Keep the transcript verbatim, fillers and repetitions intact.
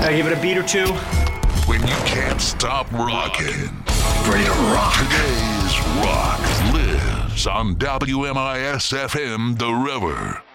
I give it a beat or two? When you can't stop rocking. Ready to rock. Today's rock lives on W M I S F M The River.